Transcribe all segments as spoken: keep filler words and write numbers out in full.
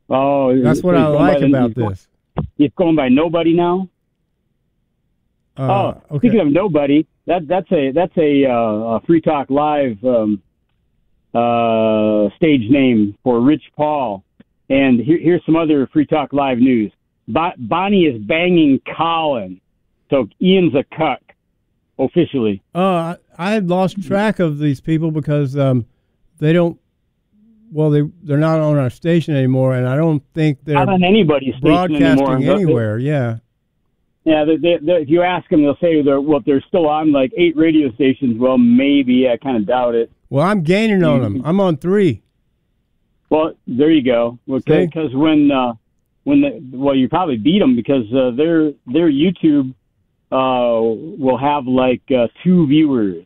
Oh, that's what I like about the, this. It's going by Nobody now. Uh, oh, okay. Speaking of Nobody, that that's a that's a, uh, a Free Talk Live um, uh, stage name for Rich Paul. And here, here's some other Free Talk Live news. Bo- Bonnie is banging Colin, so Ian's a cuck officially. Oh, uh, I, I had lost track of these people because um, they don't. Well, they they're not on our station anymore, and I don't think they're not on anybody's station broadcasting anymore. anywhere. Yeah. Yeah, they, they, they, if you ask them, they'll say they're well, they're still on like eight radio stations. Well, maybe I kind of doubt it. Well, I'm gaining on them. I'm on three. Well, there you go. Okay, because when uh, when the well, you probably beat them because uh, their their YouTube uh, will have like uh, two viewers,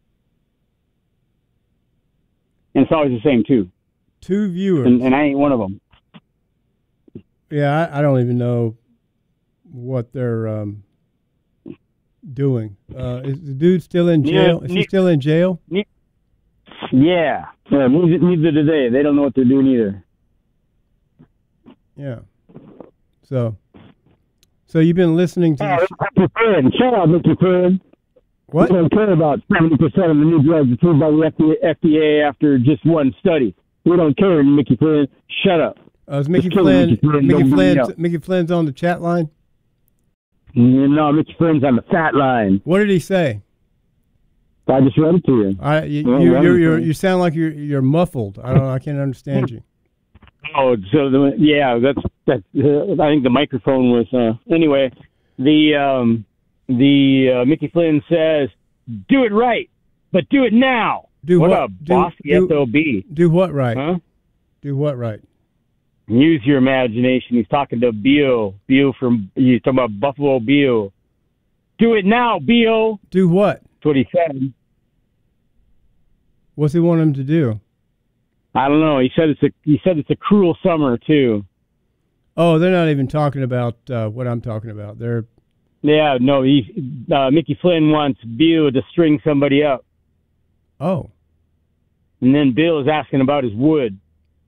and it's always the same two. Two viewers, and, and I ain't one of them. Yeah, I, I don't even know what they're um, doing. Uh, is the dude still in jail? Yeah, is he still in jail? Yeah, yeah. Neither, neither do they. They don't know what they're doing either. Yeah. So, so you've been listening to. Oh, Mickey Flynn. Shut up, Mickey Flynn. What? We don't care about seventy percent of the new drugs approved by the F D A after just one study. We don't care, Mickey Flynn. Shut up. Uh, is Mickey Flynn? Mickey Flynn. Mickey, Flynn Mickey Flynn's on the chat line. No, Mickey Flynn's on the fat line. What did he say? I just read it to you. I, you, you, you, you, you, you sound like you're you're muffled. I don't. I can't understand you. Oh, so the, yeah, that's that. Uh, I think the microphone was. Uh, anyway, the um, the uh, Mickey Flynn says, "Do it right, but do it now." Do what, what a bossy S O B. Do what right? Huh? Do what right? Use your imagination. He's talking to Beal. Beal from. He's talking about Buffalo Bill. Do it now, Beal. Do what? That's what he said. What's he want him to do? I don't know. He said it's a. He said it's a cruel summer too. Oh, they're not even talking about uh, what I'm talking about. They're. Yeah, no. He uh, Mickey Flynn wants Beal to string somebody up. Oh. And then Bill is asking about his wood.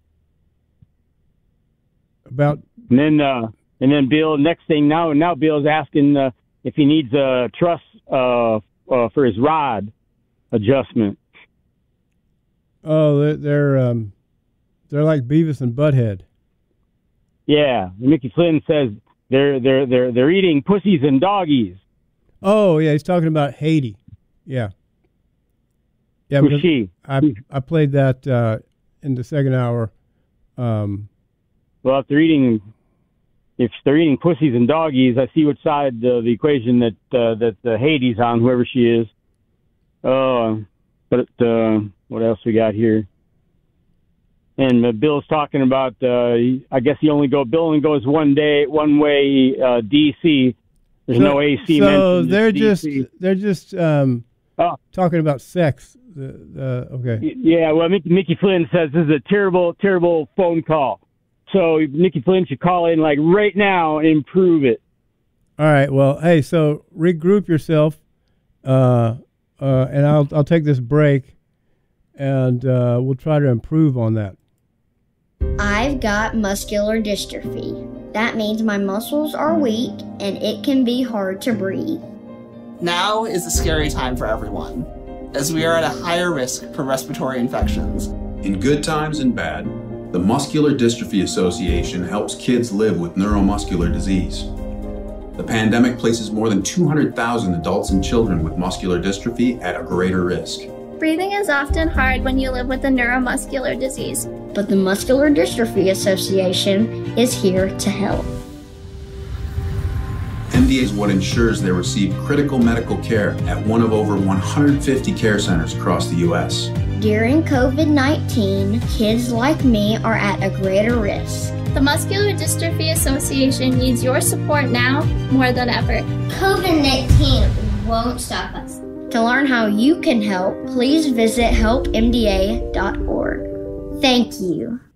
About. And then, uh, and then Bill. Next thing now, now Bill's asking uh, if he needs a truss uh, uh, for his rod adjustment. Oh, they're they're, um, they're like Beavis and Butthead. Yeah, Mickey Flynn says they're they're they're they're eating pussies and doggies. Oh yeah, he's talking about Haiti. Yeah. Yeah, Who's she? I I played that uh, in the second hour. Um, well, if they're eating, if they're eating pussies and doggies, I see which side of the equation that uh, that uh, Hades on, whoever she is. Uh, but uh, what else we got here? And uh, Bill's talking about. Uh, I guess he only go. Bill only goes one day, one way. Uh, D C. There's so, no A C. So they're just they're just um, oh. talking about sex. The, uh, okay. Yeah, well, Mickey, Mickey Flynn says this is a terrible, terrible phone call. So Mickey Flynn should call in like right now and improve it. All right. Well, hey, so regroup yourself, uh, uh, and I'll I'll take this break, and uh, we'll try to improve on that. I've got muscular dystrophy. That means my muscles are weak and it can be hard to breathe. Now is a scary time for everyone, as we are at a higher risk for respiratory infections. In good times and bad, the Muscular Dystrophy Association helps kids live with neuromuscular disease. The pandemic places more than two hundred thousand adults and children with muscular dystrophy at a greater risk. Breathing is often hard when you live with a neuromuscular disease. But the Muscular Dystrophy Association is here to help. M D A is what ensures they receive critical medical care at one of over one hundred fifty care centers across the U S. During COVID nineteen, kids like me are at a greater risk. The Muscular Dystrophy Association needs your support now more than ever. COVID nineteen won't stop us. To learn how you can help, please visit help M D A dot org. Thank you.